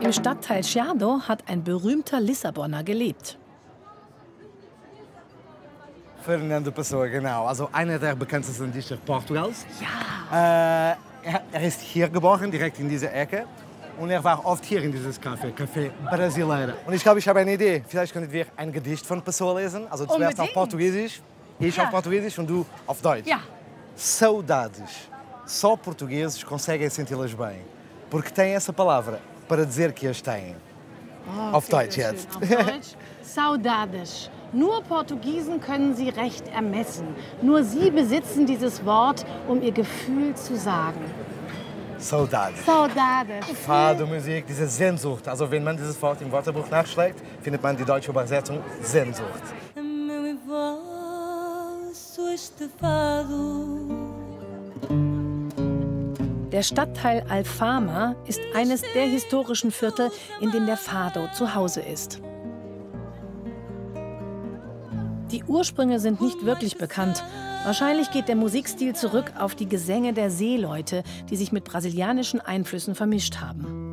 Im Stadtteil Chiado hat ein berühmter Lissabonner gelebt. Fernando Pessoa, genau. Also einer der bekanntesten Dichter Portugals. Ja. Er ist hier geboren, direkt in dieser Ecke. Und er war oft hier in dieses Café Brasileira. Und ich glaube, ich habe eine Idee. Vielleicht könnten wir ein Gedicht von Pessoa lesen. Also zuerst auf Portugiesisch, ich auf Portugiesisch und du auf Deutsch. Ja. Saudades. Só portugueses conseguem senti-las bem. Porque têm essa palavra para dizer que as têm. Auf Deutsch jetzt. Auf Deutsch. Saudades. Nur Portugiesen können sie recht ermessen. Nur sie besitzen dieses Wort, um ihr Gefühl zu sagen. Saudades. Saudades. Fado, Musik, diese Sehnsucht. Also wenn man dieses Wort im Wörterbuch nachschlägt, findet man die deutsche Übersetzung Sehnsucht. Der Stadtteil Alfama ist eines der historischen Viertel, in dem der Fado zu Hause ist. Die Ursprünge sind nicht wirklich bekannt. Wahrscheinlich geht der Musikstil zurück auf die Gesänge der Seeleute, die sich mit brasilianischen Einflüssen vermischt haben.